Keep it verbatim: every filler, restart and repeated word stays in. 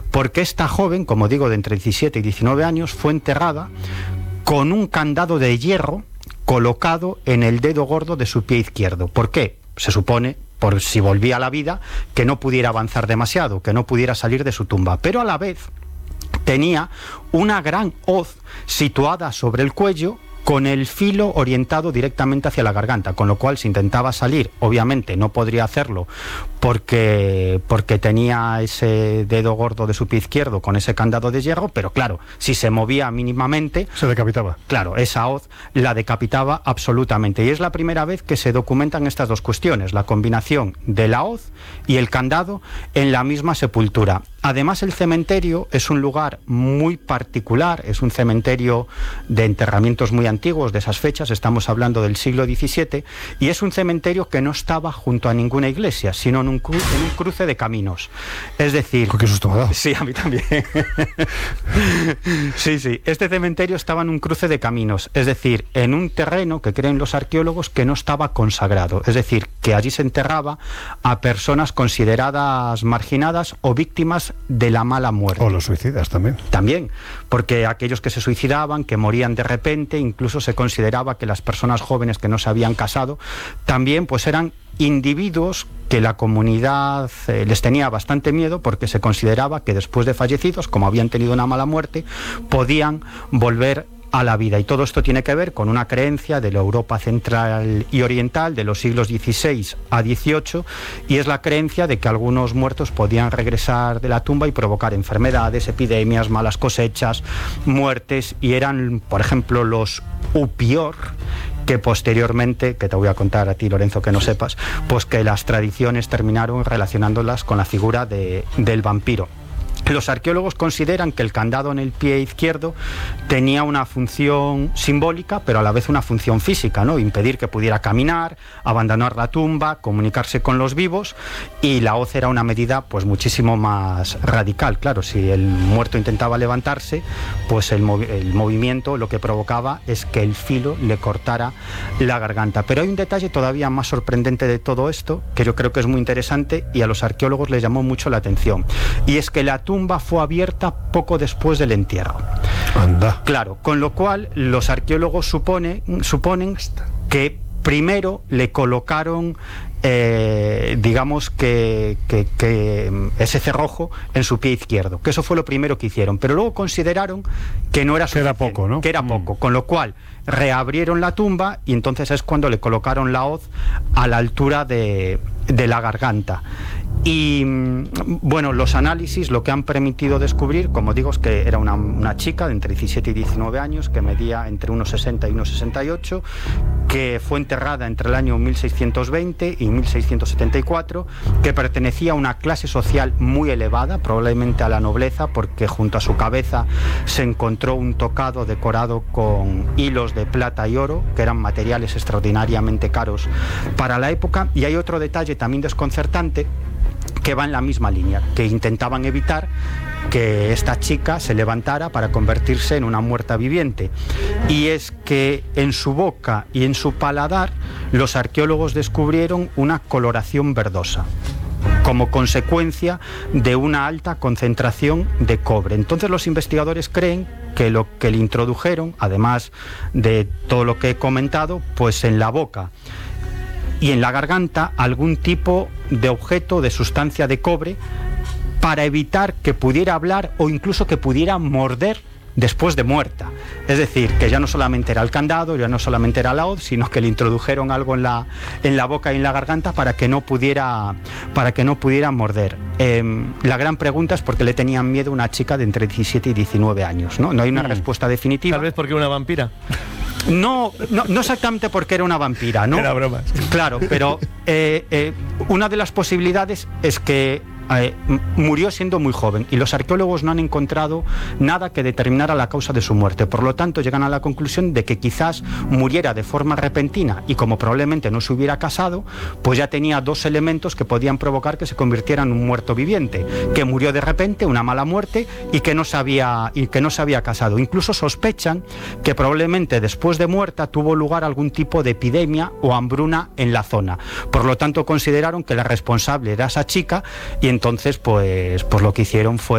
porque esta joven, como digo, de entre diecisiete y diecinueve años, fue enterrada con un candado de hierro colocado en el dedo gordo de su pie izquierdo. ¿Por qué? Se supone, por si volvía a la vida, que no pudiera avanzar demasiado, que no pudiera salir de su tumba, pero a la vez tenía una gran hoz situada sobre el cuello con el filo orientado directamente hacia la garganta, con lo cual si intentaba salir, obviamente no podría hacerlo porque, porque tenía ese dedo gordo de su pie izquierdo con ese candado de hierro, pero claro, si se movía mínimamente... Se decapitaba. Claro, esa hoz la decapitaba absolutamente. Y es la primera vez que se documentan estas dos cuestiones, la combinación de la hoz y el candado en la misma sepultura. Además, el cementerio es un lugar muy particular, es un cementerio de enterramientos muy antiguos, de esas fechas, estamos hablando del siglo diecisiete, y es un cementerio que no estaba junto a ninguna iglesia, sino en un, cru en un cruce de caminos. Es decir... ¿Qué susto me ha dado? Sí, a mí también. Sí, sí, este cementerio estaba en un cruce de caminos, es decir, en un terreno que creen los arqueólogos que no estaba consagrado, es decir, que allí se enterraba a personas consideradas marginadas o víctimas de la mala muerte. O los suicidas también. También, porque aquellos que se suicidaban, que morían de repente, incluso se consideraba que las personas jóvenes que no se habían casado, también pues eran individuos que la comunidad eh, les tenía bastante miedo, porque se consideraba que después de fallecidos, como habían tenido una mala muerte, podían volver a la vida. Y todo esto tiene que ver con una creencia de la Europa central y oriental de los siglos dieciséis a dieciocho, y es la creencia de que algunos muertos podían regresar de la tumba y provocar enfermedades, epidemias, malas cosechas, muertes, y eran, por ejemplo, los upior, que posteriormente, que te voy a contar a ti, Lorenzo, que no sepas, pues que las tradiciones terminaron relacionándolas con la figura de, del vampiro. Los arqueólogos consideran que el candado en el pie izquierdo tenía una función simbólica, pero a la vez una función física, ¿no? Impedir que pudiera caminar, abandonar la tumba, comunicarse con los vivos, y la hoz era una medida pues muchísimo más radical. Claro, si el muerto intentaba levantarse, pues el, movi el movimiento lo que provocaba es que el filo le cortara la garganta. Pero hay un detalle todavía más sorprendente de todo esto, que yo creo que es muy interesante y a los arqueólogos les llamó mucho la atención, y es que la tumba fue abierta poco después del entierro. Anda. Claro, con lo cual los arqueólogos supone, suponen que primero le colocaron eh, digamos que, que, que ese cerrojo en su pie izquierdo, que eso fue lo primero que hicieron, pero luego consideraron que no era suficiente, que era poco, ¿no? que era poco, con lo cual reabrieron la tumba y entonces es cuando le colocaron la hoz a la altura de, de la garganta. Y bueno, los análisis lo que han permitido descubrir, como digo, es que era una, una chica de entre diecisiete y diecinueve años, que medía entre uno sesenta y uno sesenta y ocho, que fue enterrada entre el año mil seiscientos veinte y mil seiscientos setenta y cuatro, que pertenecía a una clase social muy elevada, probablemente a la nobleza, porque junto a su cabeza se encontró un tocado decorado con hilos de plata y oro, que eran materiales extraordinariamente caros para la época. Y hay otro detalle también desconcertante, que va en la misma línea, que intentaban evitar que esta chica se levantara para convertirse en una muerta viviente, y es que en su boca y en su paladar los arqueólogos descubrieron una coloración verdosa como consecuencia de una alta concentración de cobre. Entonces los investigadores creen que lo que le introdujeron, además de todo lo que he comentado, pues en la boca y en la garganta algún tipo de objeto, de sustancia de cobre, para evitar que pudiera hablar o incluso que pudiera morder después de muerta. Es decir, que ya no solamente era el candado, ya no solamente era la hoz, sino que le introdujeron algo en la, en la boca y en la garganta para que no pudiera, para que no pudiera morder. Eh, la gran pregunta es por qué le tenían miedo a una chica de entre diecisiete y diecinueve años, ¿no? No hay una mm. respuesta definitiva. Tal vez porque era una vampira. No, no, no exactamente porque era una vampira, ¿no? Era broma. Claro, pero eh, eh, una de las posibilidades es que eh, murió siendo muy joven y los arqueólogos no han encontrado nada que determinara la causa de su muerte. Por lo tanto, llegan a la conclusión de que quizás muriera de forma repentina y como probablemente no se hubiera casado, pues ya tenía dos elementos que podían provocar que se convirtiera en un muerto viviente, que murió de repente, una mala muerte, y que no se había, y que no se había casado. Incluso sospechan que probablemente después de muerta tuvo lugar algún tipo de epidemia o hambruna en la zona. Por lo tanto, consideraron que la responsable era esa chica y entonces pues, pues lo que hicieron fue